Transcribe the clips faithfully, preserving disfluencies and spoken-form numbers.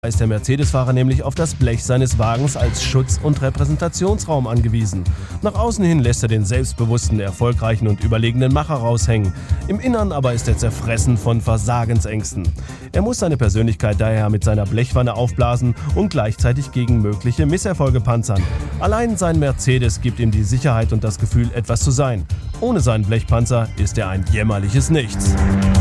ist der Mercedes-Fahrer nämlich auf das Blech seines Wagens als Schutz- und Repräsentationsraum angewiesen. Nach außen hin lässt er den selbstbewussten, erfolgreichen und überlegenen Macher raushängen. Im Innern aber ist er zerfressen von Versagensängsten. Er muss seine Persönlichkeit daher mit seiner Blechwanne aufblasen und gleichzeitig gegen mögliche Misserfolge panzern. Allein sein Mercedes gibt ihm die Sicherheit und das Gefühl, etwas zu sein. Ohne seinen Blechpanzer ist er ein jämmerliches Nichts.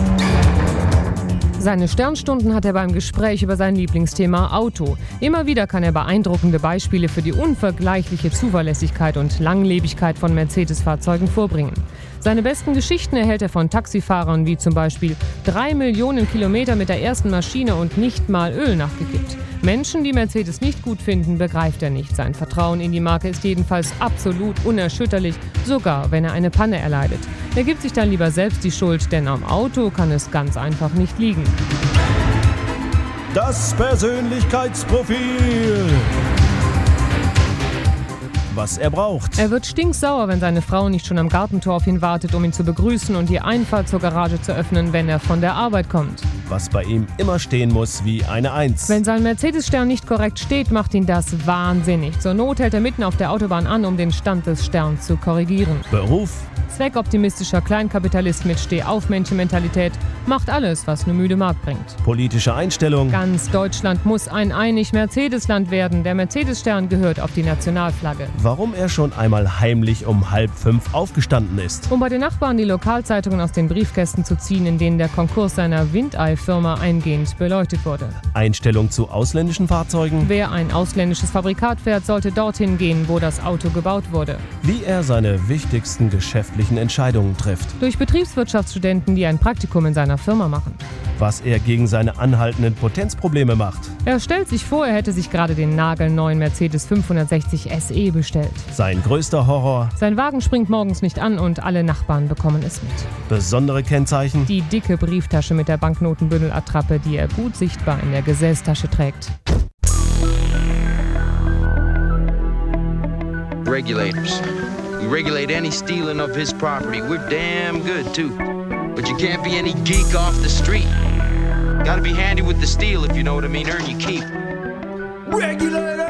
Seine Sternstunden hat er beim Gespräch über sein Lieblingsthema Auto. Immer wieder kann er beeindruckende Beispiele für die unvergleichliche Zuverlässigkeit und Langlebigkeit von Mercedes-Fahrzeugen vorbringen. Seine besten Geschichten erhält er von Taxifahrern wie zum Beispiel drei Millionen Kilometer mit der ersten Maschine und nicht mal Öl nachgekippt. Menschen, die Mercedes nicht gut finden, begreift er nicht. Sein Vertrauen in die Marke ist jedenfalls absolut unerschütterlich, sogar wenn er eine Panne erleidet. Er gibt sich dann lieber selbst die Schuld, denn am Auto kann es ganz einfach nicht liegen. Das Persönlichkeitsprofil. Was er braucht. Er wird stinksauer, wenn seine Frau nicht schon am Gartentor auf ihn wartet, um ihn zu begrüßen und die Einfahrt zur Garage zu öffnen, wenn er von der Arbeit kommt. Was bei ihm immer stehen muss wie eine Eins. Wenn sein Mercedes-Stern nicht korrekt steht, macht ihn das wahnsinnig. Zur Not hält er mitten auf der Autobahn an, um den Stand des Sterns zu korrigieren. Beruf. Zweckoptimistischer Kleinkapitalist mit Steh-auf-Männchen-Mentalität macht alles, was eine müde Mark bringt. Politische Einstellung. Ganz Deutschland muss ein einig Mercedes-Land werden. Der Mercedes-Stern gehört auf die Nationalflagge. Warum er schon einmal heimlich um halb fünf aufgestanden ist. Um bei den Nachbarn die Lokalzeitungen aus den Briefkästen zu ziehen, in denen der Konkurs seiner Windei-Firma eingehend beleuchtet wurde. Einstellung zu ausländischen Fahrzeugen. Wer ein ausländisches Fabrikat fährt, sollte dorthin gehen, wo das Auto gebaut wurde. Wie er seine wichtigsten geschäftlichen Entscheidungen trifft. Durch Betriebswirtschaftsstudenten, die ein Praktikum in seiner Firma machen. Was er gegen seine anhaltenden Potenzprobleme macht. Er stellt sich vor, er hätte sich gerade den nagelneuen Mercedes fünfhundertsechzig S E bestellt. Sein größter Horror. Sein Wagen springt morgens nicht an und alle Nachbarn bekommen es mit. Besondere Kennzeichen. Die dicke Brieftasche mit der Banknotenbündelattrappe, die er gut sichtbar in der Gesäßtasche trägt. Regulators. We regulate any stealing of his property. We're damn good, too. But you can't be any geek off the street. Gotta be handy with the steel, if you know what I mean. Earn your keep. Regulators!